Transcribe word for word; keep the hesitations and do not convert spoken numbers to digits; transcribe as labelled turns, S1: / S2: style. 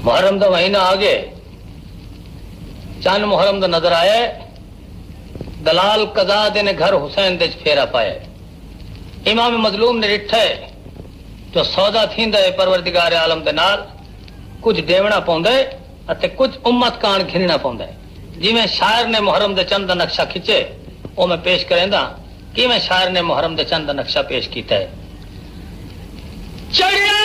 S1: मुहर्रम का महीना आगे चंद मुहर्रम का नजर आए दलाल कजा ने घर हुसैन दे फेरा पाए इमाम मजलूम ने डिठे जो सौदा थींदा है परवरदिगार आलम दे नाल कुछ देवना पौंदा है अते कुछ उम्मत कान घिरना पौंदा है। जिवें शायर ने मुहर्रम दे चंद दा नक्शा खिंचे वो मैं पेश करेंदा कि मैं शायर ने मुहर्रम दे चंद दा नक्शा पेश कीता है। चढ़िया